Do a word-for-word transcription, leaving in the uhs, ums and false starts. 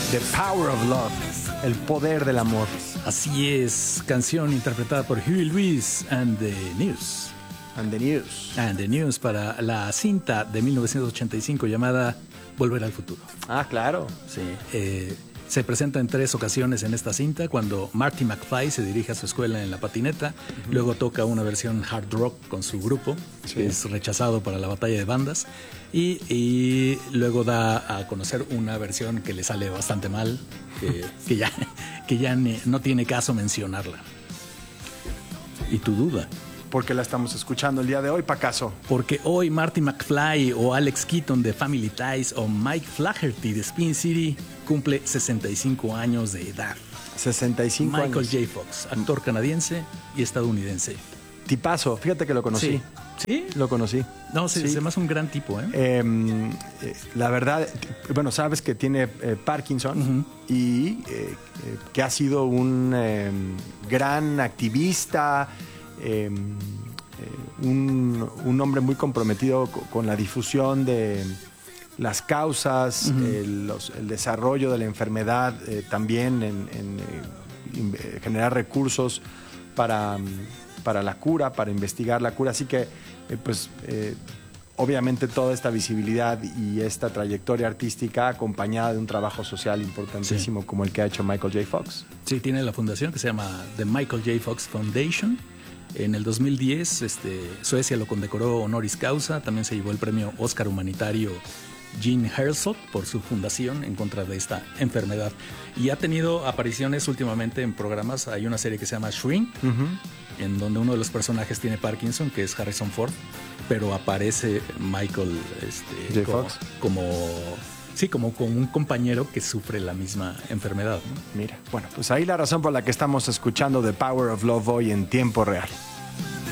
The Power of Love, el poder del amor. Así es, canción interpretada por Huey Lewis and the News. And the News. And the News para la cinta de mil novecientos ochenta y cinco llamada Volver al Futuro. Ah, claro. Sí. Eh, se presenta en tres ocasiones en esta cinta, cuando Marty McFly se dirige a su escuela en la patineta, uh-huh. luego toca una versión hard rock con su grupo, sí. que es rechazado para la batalla de bandas, y, y luego da a conocer una versión que le sale bastante mal, que, que ya, que ya ni, no tiene caso mencionarla. ¿Y tu duda? ¿Por qué la estamos escuchando el día de hoy, Pacaso? Porque hoy Marty McFly o Alex Keaton de Family Ties o Mike Flaherty de Spin City cumple sesenta y cinco años de edad. sesenta y cinco Michael años. J. Fox, actor canadiense y estadounidense. Tipazo, fíjate que lo conocí. Sí. ¿Sí? Lo conocí. No, se, sí. se me hace un gran tipo, ¿eh? Eh, la verdad, bueno, sabes que tiene eh, Parkinson uh-huh. y eh, eh, que ha sido un eh, gran activista, eh, eh, un, un hombre muy comprometido con, con la difusión de las causas, uh-huh. el, los, el desarrollo de la enfermedad, eh, también en, en eh, generar recursos para... para la cura, para investigar la cura. Así que, eh, pues, eh, obviamente toda esta visibilidad y esta trayectoria artística acompañada de un trabajo social importantísimo sí. como el que ha hecho Michael J. Fox. Sí, tiene la fundación que se llama The Michael J. Fox Foundation. En el dos mil diez, este, Suecia lo condecoró honoris causa. También se llevó el premio Oscar humanitario Jean Herzog por su fundación en contra de esta enfermedad. Y ha tenido apariciones últimamente en programas. Hay una serie que se llama Shrink, uh-huh. en donde uno de los personajes tiene Parkinson, que es Harrison Ford, pero aparece Michael este, J. como, Fox. como sí, como, como un compañero que sufre la misma enfermedad, ¿no? Mira, bueno, pues ahí la razón por la que estamos escuchando The Power of Love hoy en tiempo real.